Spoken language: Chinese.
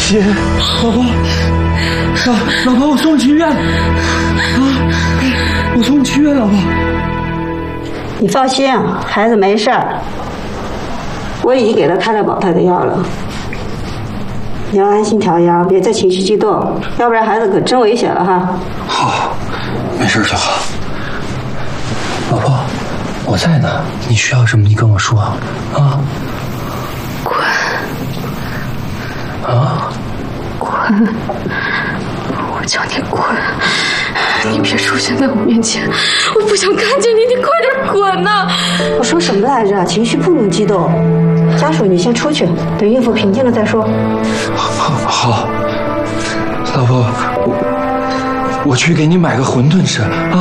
心，老婆，老婆，我送你去医院啊！我送你去医院，老婆。 你放心，孩子没事儿，我已经给他开了保胎的药了。你要安心调养，别再情绪激动，要不然孩子可真危险了哈。 好，没事就好。老婆，我在呢，你需要什么你跟我说啊。 滚！ 啊！ 滚！我叫你滚！你别出现在我面前，我不想看见你，你快点滚呐！ 我说什么来着？情绪不能激动。家属，你先出去，等孕妇平静了再说。 好，老婆，我去给你买个馄饨吃啊。